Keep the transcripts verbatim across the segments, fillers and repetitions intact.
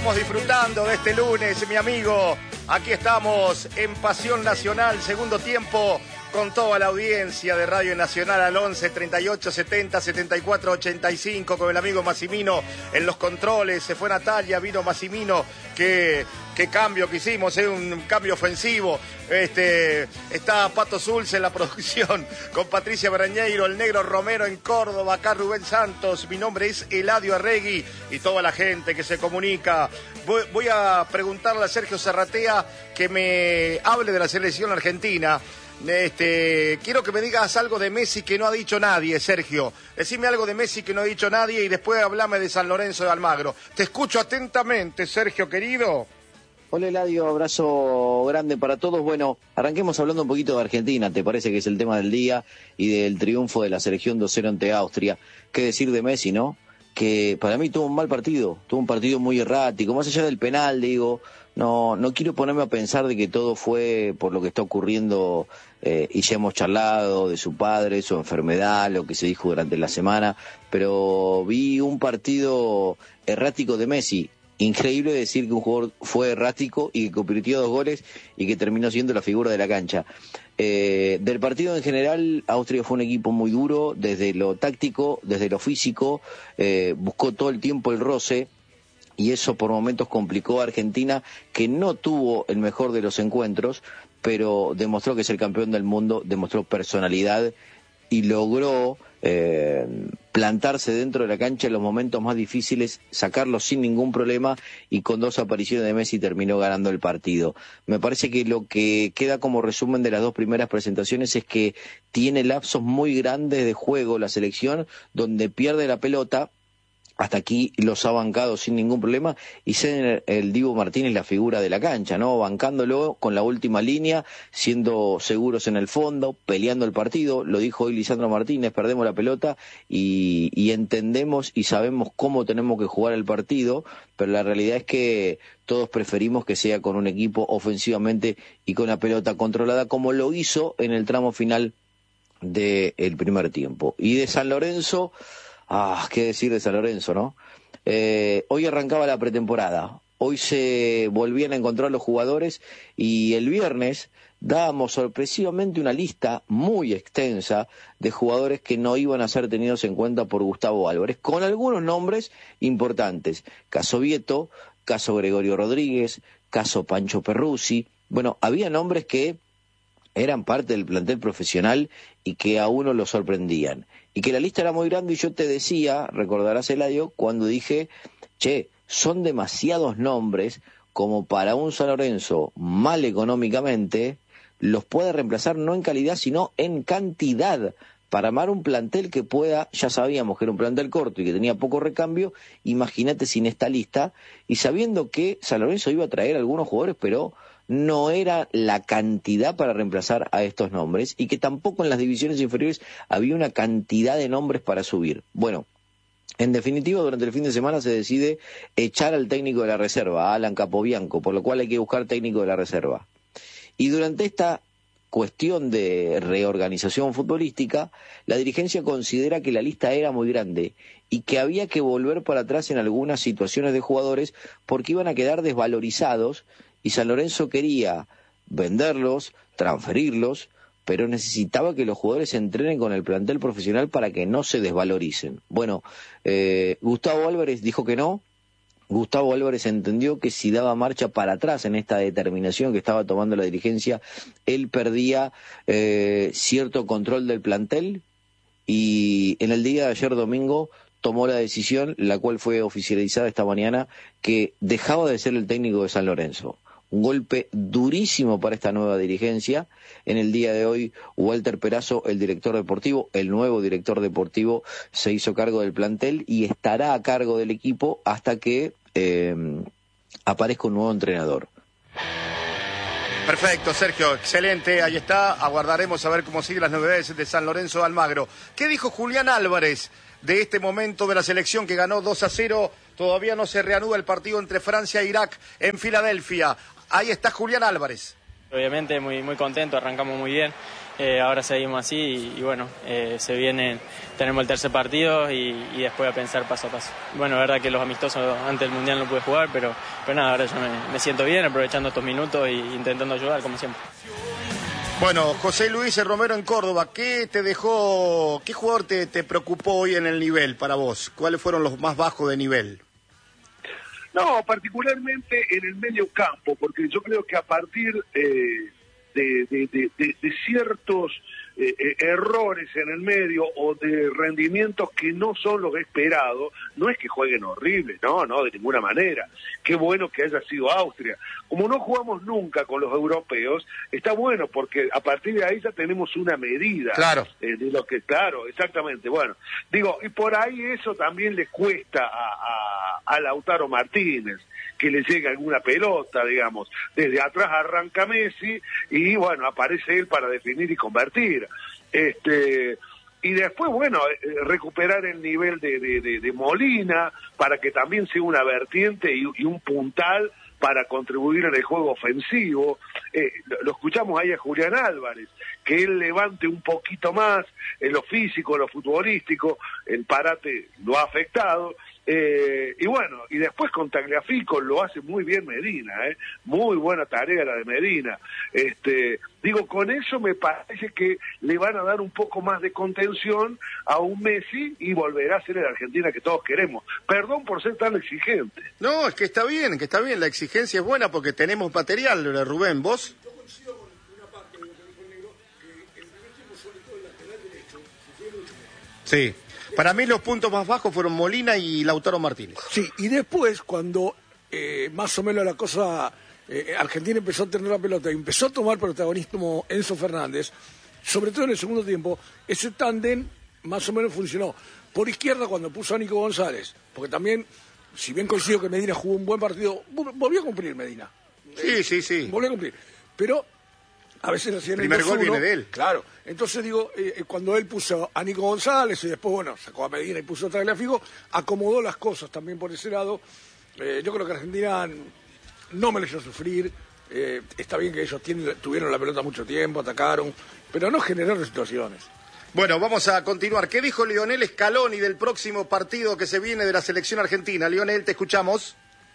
estamos disfrutando de este lunes, mi amigo. Aquí estamos en Pasión Nacional, segundo tiempo, con toda la audiencia de Radio Nacional al once, treinta y ocho, setenta, setenta y cuatro, ochenta y cinco, con el amigo Massimino en los controles. Se fue Natalia, vino Massimino. Qué, qué cambio que hicimos, es ¿eh? un cambio ofensivo. Este, está Pato Zulce en la producción, con Patricia Brañeiro, el Negro Romero en Córdoba, acá Rubén Santos. Mi nombre es Eladio Arregui y toda la gente que se comunica. Voy, voy a preguntarle a Sergio Serratea que me hable de la selección argentina. Este, quiero que me digas algo de Messi que no ha dicho nadie, Sergio. Decime algo de Messi que no ha dicho nadie y después hablame de San Lorenzo de Almagro. Te escucho atentamente, Sergio, querido. Hola, Eladio, abrazo grande para todos. Bueno, arranquemos hablando un poquito de Argentina, ¿te parece que es el tema del día? Y del triunfo de la selección dos cero ante Austria. ¿Qué decir de Messi, no? Que para mí tuvo un mal partido, tuvo un partido muy errático, más allá del penal, digo, no no quiero ponerme a pensar de que todo fue por lo que está ocurriendo, eh, y ya hemos charlado de su padre, su enfermedad, lo que se dijo durante la semana, pero vi un partido errático de Messi. Increíble decir que un jugador fue errático y que convirtió dos goles y que terminó siendo la figura de la cancha. Eh, del partido en general, Austria fue un equipo muy duro, desde lo táctico, desde lo físico, eh, buscó todo el tiempo el roce, y eso por momentos complicó a Argentina, que no tuvo el mejor de los encuentros, pero demostró que es el campeón del mundo, demostró personalidad y logró eh, plantarse dentro de la cancha en los momentos más difíciles, sacarlo sin ningún problema, y con dos apariciones de Messi terminó ganando el partido. Me parece que lo que queda como resumen de las dos primeras presentaciones es que tiene lapsos muy grandes de juego la selección, donde pierde la pelota. Hasta aquí los ha bancado sin ningún problema, y ser el Dibu Martínez la figura de la cancha, ¿no? Bancándolo con la última línea, siendo seguros en el fondo, peleando el partido. Lo dijo hoy Lisandro Martínez, perdemos la pelota y, y entendemos y sabemos cómo tenemos que jugar el partido, pero la realidad es que todos preferimos que sea con un equipo ofensivamente y con la pelota controlada, como lo hizo en el tramo final del primer tiempo. Y de San Lorenzo... Ah, qué decir de San Lorenzo, ¿no? Eh, hoy arrancaba la pretemporada, hoy se volvían a encontrar los jugadores, y el viernes dábamos sorpresivamente una lista muy extensa de jugadores que no iban a ser tenidos en cuenta por Gustavo Álvarez, con algunos nombres importantes. Caso Vieto, caso Gregorio Rodríguez, caso Pancho Perruzzi. Bueno, había nombres que eran parte del plantel profesional y que a uno lo sorprendían. Y que la lista era muy grande, y yo te decía, recordarás, Eladio, cuando dije, che, son demasiados nombres como para un San Lorenzo mal económicamente, los puede reemplazar no en calidad, sino en cantidad, para armar un plantel que pueda, ya sabíamos que era un plantel corto y que tenía poco recambio, imagínate sin esta lista, y sabiendo que San Lorenzo iba a traer algunos jugadores, pero no era la cantidad para reemplazar a estos nombres, y que tampoco en las divisiones inferiores había una cantidad de nombres para subir. Bueno, en definitiva, durante el fin de semana se decide echar al técnico de la reserva, a Alan Capobianco, por lo cual hay que buscar técnico de la reserva. Y durante esta cuestión de reorganización futbolística, la dirigencia considera que la lista era muy grande y que había que volver para atrás en algunas situaciones de jugadores porque iban a quedar desvalorizados, y San Lorenzo quería venderlos, transferirlos, pero necesitaba que los jugadores entrenen con el plantel profesional para que no se desvaloricen. Bueno, eh, Gustavo Álvarez dijo que no. Gustavo Álvarez entendió que si daba marcha para atrás en esta determinación que estaba tomando la dirigencia, él perdía eh, cierto control del plantel, y en el día de ayer domingo tomó la decisión, la cual fue oficializada esta mañana, que dejaba de ser el técnico de San Lorenzo. Un golpe durísimo para esta nueva dirigencia. En el día de hoy, Walter Perazo, el director deportivo, el nuevo director deportivo, se hizo cargo del plantel y estará a cargo del equipo hasta que eh, aparezca un nuevo entrenador. Perfecto, Sergio, excelente, ahí está. Aguardaremos a ver cómo siguen las novedades de San Lorenzo de Almagro. ¿Qué dijo Julián Álvarez de este momento de la selección que ganó dos a cero? Todavía no se reanuda el partido entre Francia e Irak en Filadelfia. Ahí está Julián Álvarez. Obviamente muy, muy contento, arrancamos muy bien, eh, ahora seguimos así y, y bueno, eh, se viene, tenemos el tercer partido y, y después a pensar paso a paso. Bueno, la verdad que los amistosos antes del Mundial no pude jugar, pero, pero nada, ahora yo me, me siento bien, aprovechando estos minutos e intentando ayudar como siempre. Bueno, José Luis Romero en Córdoba, ¿qué te dejó, qué jugador te, te preocupó hoy en el nivel para vos? ¿Cuáles fueron los más bajos de nivel? No, particularmente en el medio campo, porque yo creo que a partir eh, de, de, de, de, de ciertos eh, eh, errores en el medio o de rendimientos que no son los esperados, no es que jueguen horrible, no, no, de ninguna manera. Qué bueno que haya sido Austria. Como no jugamos nunca con los europeos, está bueno porque a partir de ahí ya tenemos una medida. Claro. Eh, de lo que, claro, exactamente. Bueno, digo, y por ahí eso también le cuesta a, a, a Lautaro Martínez, que le llegue alguna pelota, digamos. Desde atrás arranca Messi y, bueno, aparece él para definir y convertir. Este... Y después, bueno, recuperar el nivel de, de, de, de Molina para que también sea una vertiente y, y un puntal para contribuir en el juego ofensivo. Eh, lo, lo escuchamos ahí a Julián Álvarez, que él levante un poquito más en lo físico, en lo futbolístico, el parate lo ha afectado. Eh, y bueno, y después con Tagliafico lo hace muy bien Medina, ¿eh? Muy buena tarea la de Medina. Este, digo, con eso me parece que le van a dar un poco más de contención a un Messi y volverá a ser el Argentina que todos queremos. Perdón por ser tan exigente. No, es que está bien, que está bien, la exigencia es buena porque tenemos material, Rubén, ¿vos? Yo coincido con una parte de lo que dijo el negro, que el primer tiempo, sobre todo el lateral derecho, se fue mucho. Sí. Para mí los puntos más bajos fueron Molina y Lautaro Martínez. Sí, y después cuando eh, más o menos la cosa, eh, Argentina empezó a tener la pelota y empezó a tomar protagonismo Enzo Fernández, sobre todo en el segundo tiempo, ese tándem más o menos funcionó. Por izquierda cuando puso a Nico González, porque también, si bien coincido que Medina jugó un buen partido, volvió a cumplir Medina. Sí, sí, sí. Volvió a cumplir, pero... A veces hacían el primer gol viene de él. Claro. Entonces, digo, eh, cuando él puso a Nico González y después, bueno, sacó a Medina y puso a Tagliafico, acomodó las cosas también por ese lado. Eh, yo creo que Argentina no me leyó sufrir. Eh, está bien que ellos tienen, tuvieron la pelota mucho tiempo, atacaron, pero no generaron situaciones. Bueno, vamos a continuar. ¿Qué dijo Lionel Scaloni del próximo partido que se viene de la selección argentina? Lionel, te escuchamos.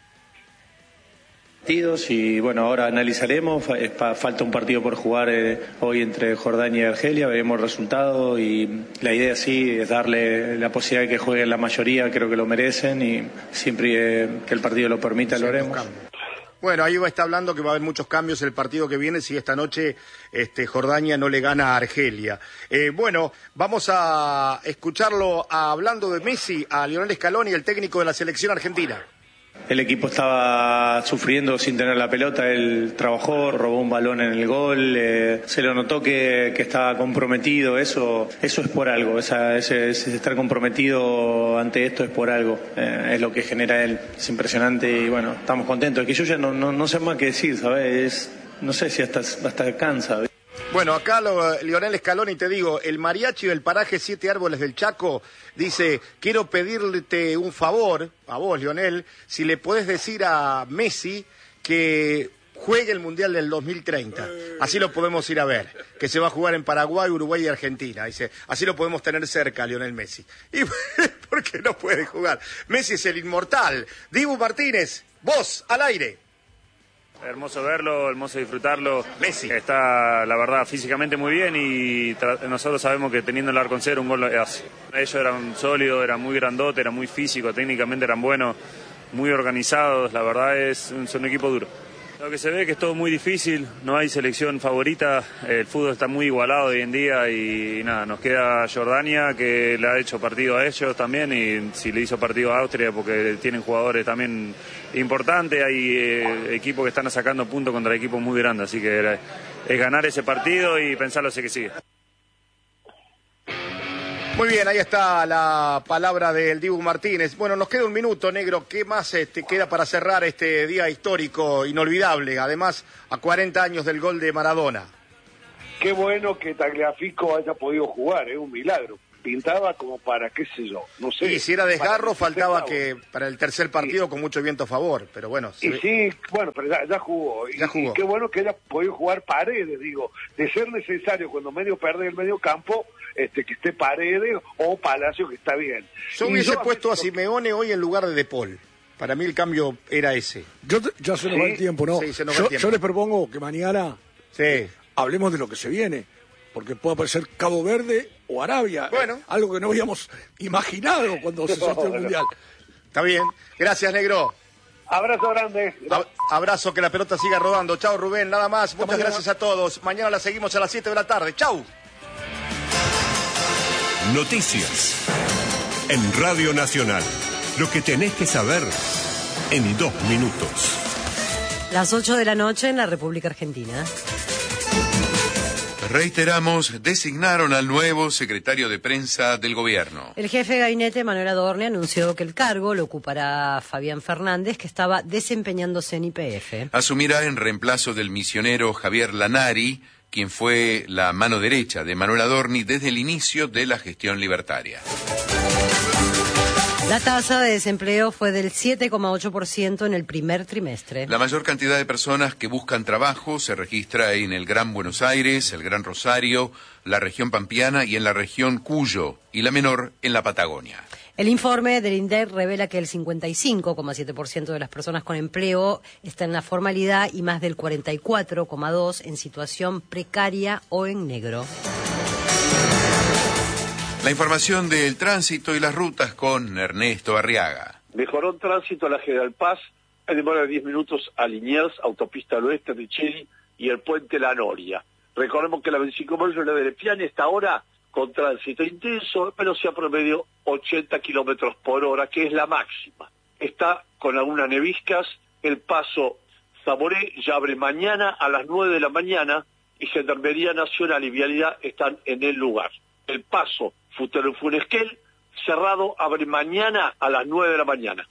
Y bueno, ahora analizaremos, falta un partido por jugar eh, hoy entre Jordania y Argelia, veremos el resultado y la idea sí es darle la posibilidad de que jueguen la mayoría, creo que lo merecen y siempre eh, que el partido lo permita lo haremos. Bueno, ahí va a estar hablando que va a haber muchos cambios el partido que viene si esta noche este, Jordania no le gana a Argelia. Eh, bueno, vamos a escucharlo a, hablando de Messi, a Lionel Scaloni, el técnico de la selección argentina. El equipo estaba sufriendo sin tener la pelota, él trabajó, robó un balón en el gol, eh, se lo notó que, que estaba comprometido, eso eso es por algo, esa, ese, ese estar comprometido ante esto es por algo, eh, es lo que genera él, es impresionante y bueno, estamos contentos, es que yo ya no, no, no sé más qué decir, ¿sabes? Es, no sé si hasta, hasta cansa. Bueno, acá lo, Lionel Scaloni, te digo, el mariachi del paraje Siete Árboles del Chaco dice, quiero pedirte un favor, a vos, Lionel, si le podés decir a Messi que juegue el Mundial del dos mil treinta. Así lo podemos ir a ver, que se va a jugar en Paraguay, Uruguay y Argentina. Dice, así lo podemos tener cerca, Lionel Messi. ¿Y por qué no puede jugar? Messi es el inmortal. Dibu Martínez, vos, al aire. Hermoso verlo, hermoso disfrutarlo. Messi. Está, la verdad, físicamente muy bien y nosotros sabemos que teniendo el arco en cero un gol lo hace. Ellos eran sólidos, eran muy grandotes, eran muy físicos, técnicamente eran buenos, muy organizados. La verdad es un, son un equipo duro. Lo que se ve es que es todo muy difícil, no hay selección favorita, el fútbol está muy igualado hoy en día y nada, nos queda Jordania que le ha hecho partido a ellos también y si le hizo partido a Austria porque tienen jugadores también importantes, hay eh, equipos que están sacando puntos contra equipos muy grandes, así que es ganar ese partido y pensarlo así que sigue. Muy bien, ahí está la palabra del Dibu Martínez. Bueno, nos queda un minuto, negro. ¿Qué más este, queda para cerrar este día histórico, inolvidable? Además, a cuarenta años del gol de Maradona. Qué bueno que Tagliafico haya podido jugar, es un milagro. pintaba como para, qué sé yo, no sé. Y si era desgarro, faltaba que que para el tercer partido sí. con mucho viento a favor, pero bueno. Y ve... sí, bueno, pero ya, ya jugó. Ya y, jugó. Y qué bueno que haya podido jugar Paredes, digo, de ser necesario cuando medio pierde el medio campo, este, que esté Paredes o Palacio, que está bien. Yo y hubiese yo puesto a Simeone hoy en lugar de De Paul. Para mí el cambio era ese. Yo te, ya se nos ¿Sí? va el tiempo, ¿no? Sí, se nos va yo, el tiempo. yo les propongo que mañana sí. hablemos de lo que se viene, porque puede aparecer Cabo Verde o Arabia, bueno. eh, algo que no habíamos imaginado cuando se sorteó el Mundial. Está bien. Gracias, negro. Abrazo grande. A- abrazo, que la pelota siga rodando. Chau, Rubén, nada más. Muchas mañana. gracias a todos. Mañana la seguimos a las siete de la tarde. Chau. Noticias en Radio Nacional. Lo que tenés que saber en dos minutos. Las ocho de la noche en la República Argentina. Reiteramos, designaron al nuevo secretario de prensa del gobierno. El jefe de gabinete, Manuel Adorni, anunció que el cargo lo ocupará Fabián Fernández, que estaba desempeñándose en Y P F. Asumirá en reemplazo del misionero Javier Lanari, quien fue la mano derecha de Manuel Adorni desde el inicio de la gestión libertaria. La tasa de desempleo fue del siete coma ocho por ciento en el primer trimestre. La mayor cantidad de personas que buscan trabajo se registra en el Gran Buenos Aires, el Gran Rosario, la región pampeana y en la región Cuyo, y la menor en la Patagonia. El informe del INDEC revela que el cincuenta y cinco coma siete por ciento de las personas con empleo está en la formalidad y más del cuarenta y cuatro coma dos por ciento en situación precaria o en negro. La información del tránsito y las rutas con Ernesto Arriaga. Mejoró el tránsito a la General Paz, en demora de diez minutos a Liniers, autopista al oeste, Richeli y el puente La Noria. Recordemos que la veinticinco de mayo de la Berepiani está ahora con tránsito intenso, velocidad promedio ochenta kilómetros por hora, que es la máxima. Está con algunas neviscas, el paso Zamoré ya abre mañana a las nueve de la mañana y Gendarmería Nacional y Vialidad están en el lugar. El paso Futero Funesquel, cerrado, abre mañana a las nueve de la mañana.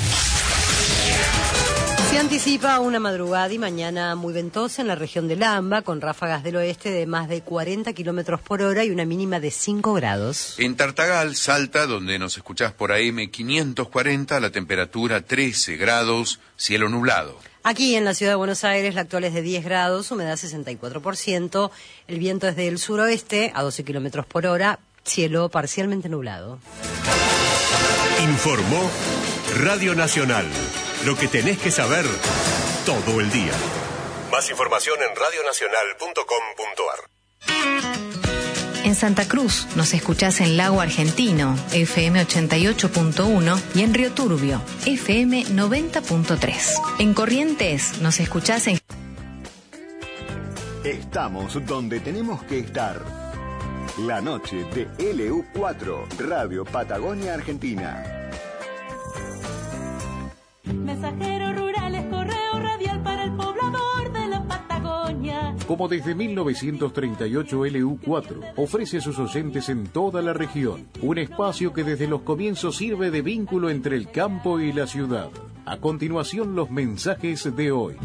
Se anticipa una madrugada y mañana muy ventosa en la región de Lamba, con ráfagas del oeste de más de cuarenta kilómetros por hora y una mínima de cinco grados. En Tartagal, Salta, donde nos escuchás por A M quinientos cuarenta, la temperatura trece grados, cielo nublado. Aquí en la ciudad de Buenos Aires la actual es de diez grados, humedad sesenta y cuatro por ciento, el viento es del suroeste a doce kilómetros por hora, cielo parcialmente nublado. Informó Radio Nacional. Lo que tenés que saber todo el día. Más información en radio nacional punto com punto ar. En Santa Cruz nos escuchás en Lago Argentino, F M ochenta y ocho punto uno, y en Río Turbio, F M noventa punto tres. En Corrientes nos escuchás en... Estamos donde tenemos que estar. La noche de L U cuatro, Radio Patagonia Argentina. Mensajeros rurales, correo radial para el poblador de la Patagonia. Como desde mil novecientos treinta y ocho, L U cuatro ofrece a sus oyentes en toda la región un espacio que desde los comienzos sirve de vínculo entre el campo y la ciudad. A continuación, los mensajes de hoy.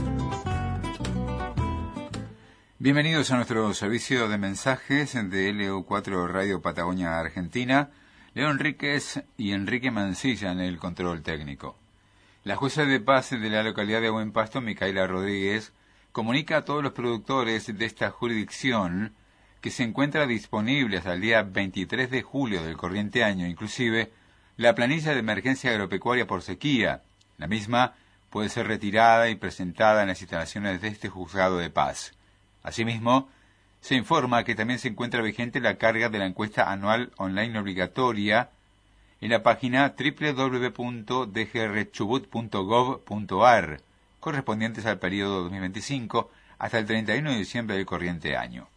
Bienvenidos a nuestro servicio de mensajes de L U cuatro Radio Patagonia Argentina. Leo Enríquez y Enrique Mancilla en el control técnico. La jueza de paz de la localidad de Buen Pasto, Micaela Rodríguez, comunica a todos los productores de esta jurisdicción que se encuentra disponible hasta el día veintitrés de julio del corriente año, inclusive, la planilla de emergencia agropecuaria por sequía. La misma puede ser retirada y presentada en las instalaciones de este juzgado de paz. Asimismo, se informa que también se encuentra vigente la carga de la encuesta anual online obligatoria en la página doble u doble u doble u punto d g r chubut punto gov punto a r, correspondientes al periodo dos mil veinticinco hasta el treinta y uno de diciembre del corriente año.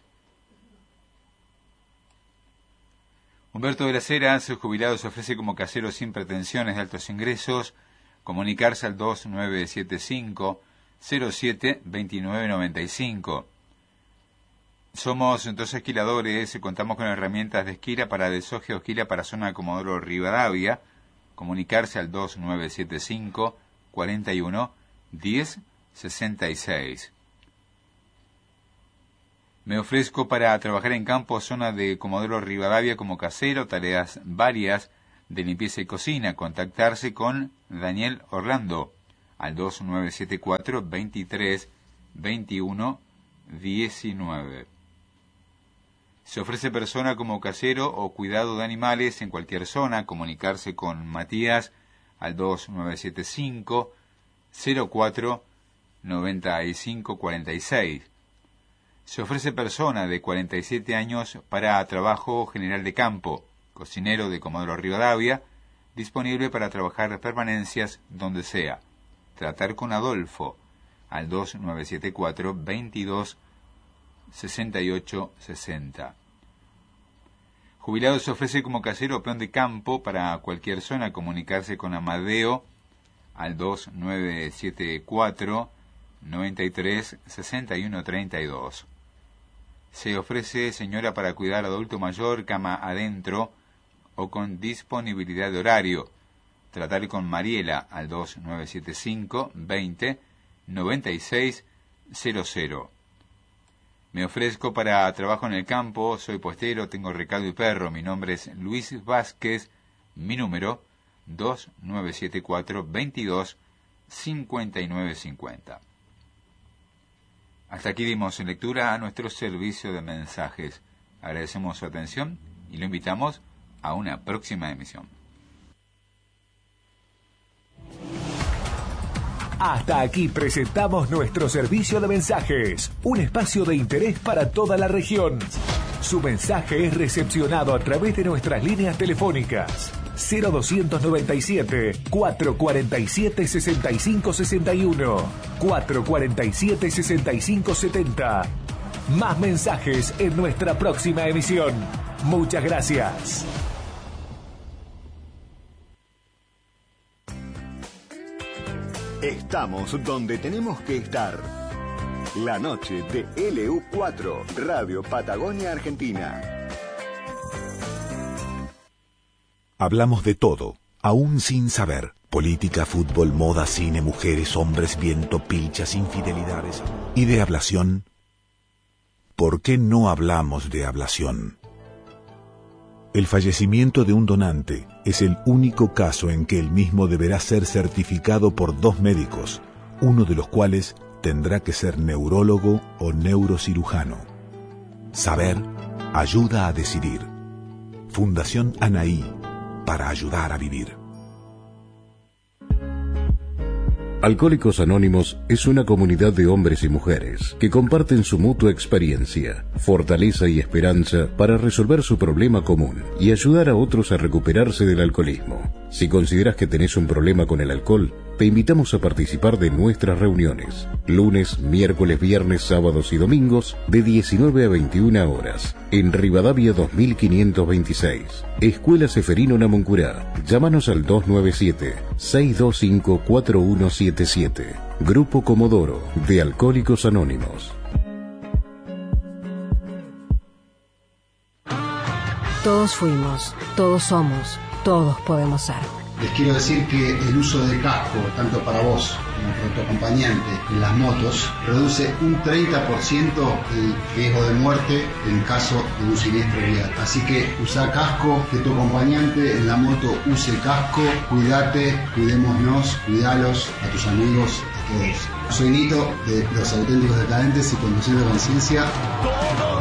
Humberto de las Heras, jubilado, se ofrece como casero sin pretensiones de altos ingresos. Comunicarse al dos nueve siete cinco cero siete dos nueve nueve cinco. Somos dos esquiladores y contamos con herramientas de esquila para desoje o esquila para zona de Comodoro Rivadavia. Comunicarse al dos nueve siete cinco cuarenta y uno diez sesenta y seis. Me ofrezco para trabajar en campo, zona de Comodoro Rivadavia como casero, tareas varias de limpieza y cocina. Contactarse con Daniel Orlando al dos nueve siete cuatro, veintitrés, veintiuno, diecinueve. Se ofrece persona como casero o cuidado de animales en cualquier zona. Comunicarse con Matías al dos nueve siete cinco, cero cuatro, noventa y cinco cuarenta y seis. Se ofrece persona de cuarenta y siete años para trabajo general de campo, cocinero de Comodoro Rivadavia, disponible para trabajar permanencias donde sea. Tratar con Adolfo al dos nueve siete cuatro, veintidós, sesenta y ocho, sesenta. Jubilado se ofrece como casero o peón de campo para cualquier zona. Comunicarse con Amadeo al dos nueve siete cuatro, noventa y tres, sesenta y uno, treinta y dos. Se ofrece señora para cuidar adulto mayor, cama adentro o con disponibilidad de horario. Tratar con Mariela al dos nueve siete cinco, veinte, noventa y seis, cero cero. Me ofrezco para trabajo en el campo, soy postero, tengo recado y perro. Mi nombre es Luis Vázquez, mi número dos nueve siete cuatro, veintidós, cincuenta y nueve cincuenta. Hasta aquí dimos lectura a nuestro servicio de mensajes. Agradecemos su atención y lo invitamos a una próxima emisión. Hasta aquí presentamos nuestro servicio de mensajes, un espacio de interés para toda la región. Su mensaje es recepcionado a través de nuestras líneas telefónicas cero dos nueve siete, cuatro cuatro siete, seis cinco seis uno, cuatro cuatro siete, seis cinco siete cero. Más mensajes en nuestra próxima emisión. Muchas gracias. Estamos donde tenemos que estar. La noche de L U cuatro, Radio Patagonia Argentina. Hablamos de todo, aún sin saber. Política, fútbol, moda, cine, mujeres, hombres, viento, pilchas, infidelidades. ¿Y de ablación? ¿Por qué no hablamos de ablación? El fallecimiento de un donante es el único caso en que el mismo deberá ser certificado por dos médicos, uno de los cuales tendrá que ser neurólogo o neurocirujano. Saber ayuda a decidir. Fundación Anaí, para ayudar a vivir. Alcohólicos Anónimos es una comunidad de hombres y mujeres que comparten su mutua experiencia, fortaleza y esperanza para resolver su problema común y ayudar a otros a recuperarse del alcoholismo. Si consideras que tenés un problema con el alcohol, te invitamos a participar de nuestras reuniones, lunes, miércoles, viernes, sábados y domingos, de diecinueve a veintiuna horas, en Rivadavia dos mil quinientos veintiséis, Escuela Seferino Namuncurá. Llámanos al dos nueve siete, seis dos cinco, cuatro uno siete siete. Grupo Comodoro, de Alcohólicos Anónimos. Todos fuimos, todos somos, todos podemos ser. Les quiero decir que el uso de casco, tanto para vos como para tu acompañante en las motos, reduce un treinta por ciento el riesgo de muerte en caso de un siniestro vial. Así que usa casco, que tu acompañante en la moto use casco, cuídate, cuidémonos, cuidalos a tus amigos, a todos. Soy Nito, de Los Auténticos Decadentes y Conduciendo Conciencia.